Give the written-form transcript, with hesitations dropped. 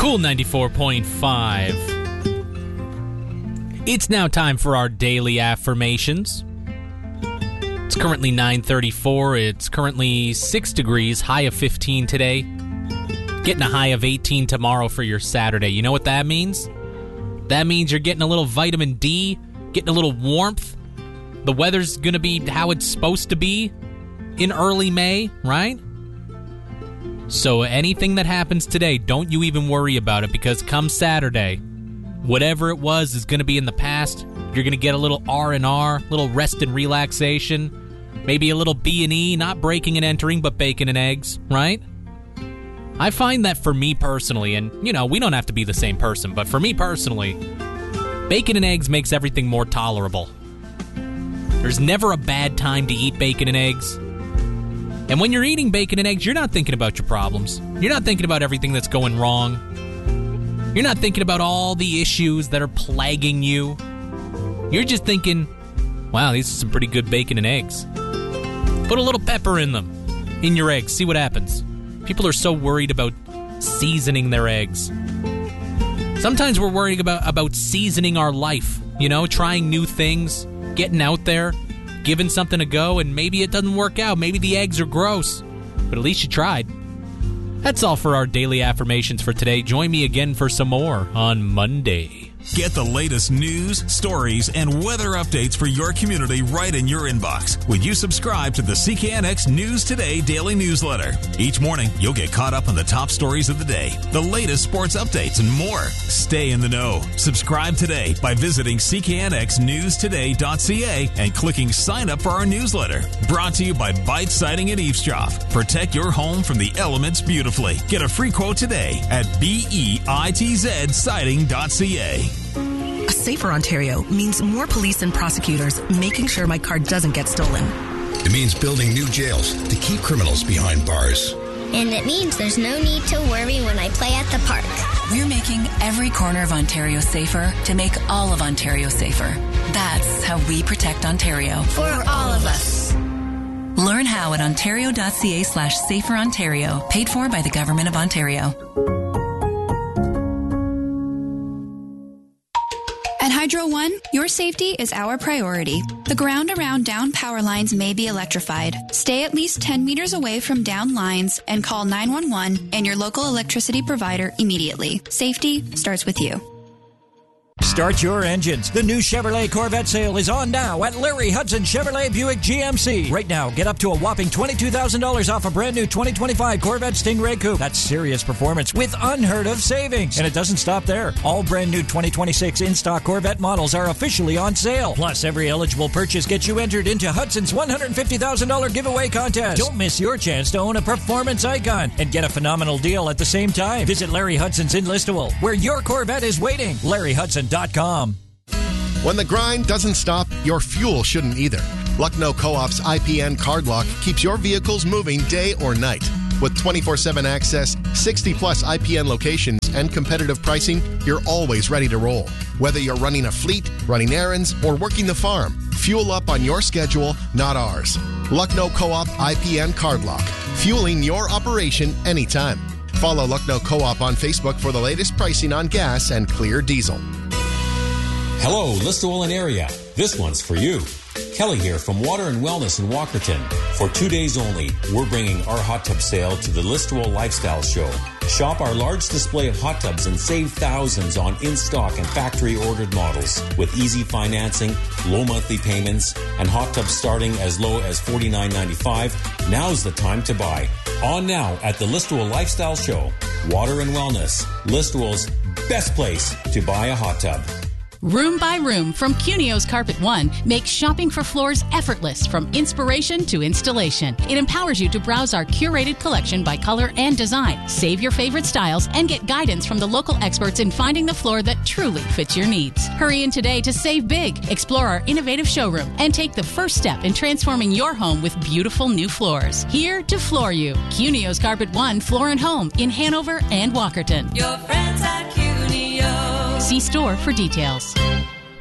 Cool 94.5. It's now time for our daily affirmations. It's currently 9:34. It's currently 6 degrees, high of 15 today. Getting a high of 18 tomorrow for your Saturday. You know what that means? That means you're getting a little vitamin D, getting a little warmth. The weather's going to be how it's supposed to be in early May, right? So anything that happens today, don't you even worry about it, because come Saturday, whatever it was is going to be in the past. You're going to get a little R&R, little rest and relaxation, maybe a little B&E, not breaking and entering, but bacon and eggs, right? I find that for me personally, and, you know, we don't have to be the same person, but for me personally, bacon and eggs makes everything more tolerable. There's never a bad time to eat bacon and eggs. And when you're eating bacon and eggs, you're not thinking about your problems. You're not thinking about everything that's going wrong. You're not thinking about all the issues that are plaguing you. You're just thinking, wow, these are some pretty good bacon and eggs. Put a little pepper in them, in your eggs, see what happens. People are so worried about seasoning their eggs. Sometimes we're worried about seasoning our life, you know, trying new things, getting out there, giving something a go, and maybe it doesn't work out. Maybe the eggs are gross, but at least you tried. That's all for our daily affirmations for today. Join me again for some more on Monday. Get the latest news, stories, and weather updates for your community right in your inbox when you subscribe to the CKNX News Today daily newsletter. Each morning, you'll get caught up on the top stories of the day, the latest sports updates, and more. Stay in the know. Subscribe today by visiting cknxnewstoday.ca and clicking sign up for our newsletter. Brought to you by Bite Siding and Eavesdrop. Protect your home from the elements beautifully. Get a free quote today at BEITZsiding.ca. A safer Ontario means more police and prosecutors making sure my car doesn't get stolen. It means building new jails to keep criminals behind bars. And it means there's no need to worry when I play at the park. We're making every corner of Ontario safer to make all of Ontario safer. That's how we protect Ontario. For all of us. Learn how at ontario.ca/saferontario. Paid for by the Government of Ontario. At Hydro One, your safety is our priority. The ground around down power lines may be electrified. Stay at least 10 meters away from down lines and call 911 and your local electricity provider immediately. Safety starts with you. Start your engines. The new Chevrolet Corvette sale is on now at Larry Hudson Chevrolet Buick GMC. Right now, get up to a whopping $22,000 off a brand new 2025 Corvette Stingray Coupe. That's serious performance with unheard of savings. And it doesn't stop there. All brand new 2026 in-stock Corvette models are officially on sale. Plus, every eligible purchase gets you entered into Hudson's $150,000 giveaway contest. Don't miss your chance to own a performance icon and get a phenomenal deal at the same time. Visit Larry Hudson's in Listowel, where your Corvette is waiting. LarryHudson.com. When the grind doesn't stop, your fuel shouldn't either. Lucknow Co-op's IPN Card Lock keeps your vehicles moving day or night. With 24/7 access, 60-plus IPN locations, and competitive pricing, you're always ready to roll. Whether you're running a fleet, running errands, or working the farm, fuel up on your schedule, not ours. Lucknow Co-op IPN Card Lock, fueling your operation anytime. Follow Lucknow Co-op on Facebook for the latest pricing on gas and clear diesel. Hello, Listowel and area. This one's for you. Kelly here from Water and Wellness in Walkerton. For 2 days only, we're bringing our hot tub sale to the Listowel Lifestyle Show. Shop our large display of hot tubs and save thousands on in-stock and factory-ordered models. With easy financing, low monthly payments, and hot tubs starting as low as $49.95, now's the time to buy. On now at the Listowel Lifestyle Show. Water and Wellness, Listowel's best place to buy a hot tub. Room by Room from Cunio's Carpet One makes shopping for floors effortless from inspiration to installation. It empowers you to browse our curated collection by color and design, save your favorite styles, and get guidance from the local experts in finding the floor that truly fits your needs. Hurry in today to save big, explore our innovative showroom, and take the first step in transforming your home with beautiful new floors. Here to floor you. Cunio's Carpet One Floor and Home in Hanover and Walkerton. Your friends at Cunio. See store for details.